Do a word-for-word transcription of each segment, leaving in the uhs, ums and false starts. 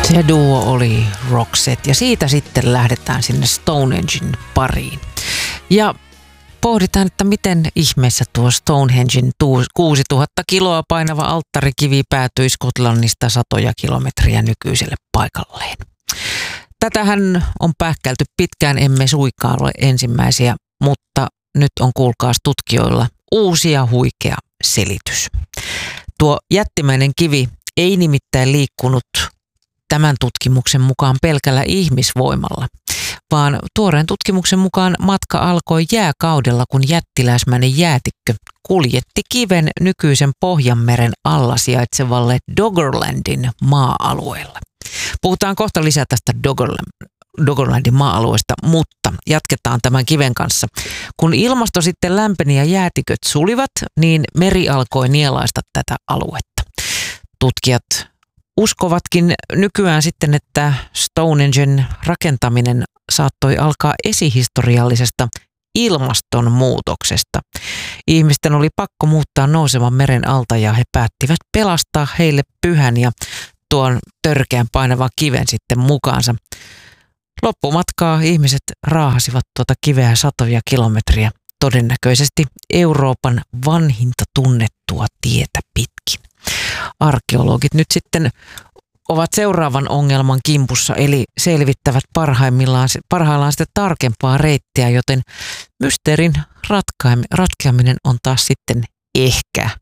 Se duo oli Roxette ja siitä sitten lähdetään sinne Stonehengen pariin. Ja pohditaan, että miten ihmeessä tuo Stonehengen kuusituhatta kiloa painava alttarikivi päätyi Skotlannista satoja kilometriä nykyiselle paikalleen. Tätähän on pähkälty pitkään, emme suikaan ole ensimmäisiä, mutta nyt on kuulkaas tutkijoilla uusi ja huikea selitys. Tuo jättimäinen kivi ei nimittäin liikkunut tämän tutkimuksen mukaan pelkällä ihmisvoimalla, vaan tuoreen tutkimuksen mukaan matka alkoi jääkaudella, kun jättiläismäinen jäätikkö kuljetti kiven nykyisen Pohjanmeren alla sijaitsevalle Doggerlandin maa-alueella. Puhutaan kohta lisää tästä Doggerlandin maa-alueesta, mutta jatketaan tämän kiven kanssa. Kun ilmasto sitten lämpeni ja jäätiköt sulivat, niin meri alkoi nielaista tätä aluetta. Tutkijat uskovatkin nykyään sitten, että Stonehengen rakentaminen saattoi alkaa esihistoriallisesta ilmastonmuutoksesta. Ihmisten oli pakko muuttaa nousevan meren alta ja he päättivät pelastaa heille pyhän ja tuon törkeän painavan kiven sitten mukaansa. Loppumatkaa ihmiset raahasivat tuota kiveä satoja kilometriä, todennäköisesti Euroopan vanhinta tunnettua tietä pitkin. Arkeologit nyt sitten ovat seuraavan ongelman kimpussa, eli selvittävät parhaimmillaan, parhaillaan sitten tarkempaa reittiä, joten mysteerin ratkeaminen on taas sitten ehkä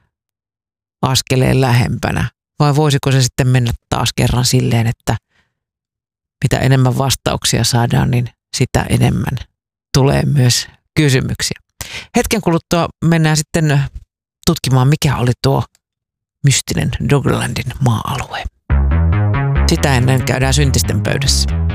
askeleen lähempänä. Vai voisiko se sitten mennä taas kerran silleen, että mitä enemmän vastauksia saadaan, niin sitä enemmän tulee myös kysymyksiä. Hetken kuluttua mennään sitten tutkimaan, mikä oli tuo mystinen Doggerlandin maa-alue. Sitä ennen käydään syntisten pöydässä.